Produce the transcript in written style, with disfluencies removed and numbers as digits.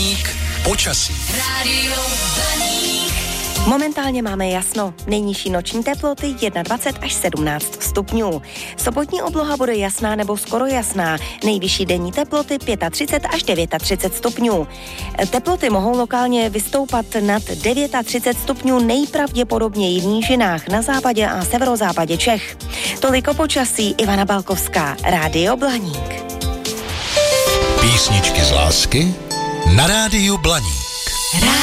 Blaník počasí. Rádio Blaník. Momentálně máme jasno. Nejnižší noční teploty 21 až 17 stupňů. Sobotní obloha bude jasná nebo skoro jasná. Nejvyšší denní teploty 35 až 39 stupňů. Teploty mohou lokálně vystoupat nad 39 stupňů nejpravděpodobněji v nížinách na západě a severozápadě Čech. Toliko počasí, Ivana Balkovská, Rádio Blaník. Písničky z lásky na Rádiu Blaník.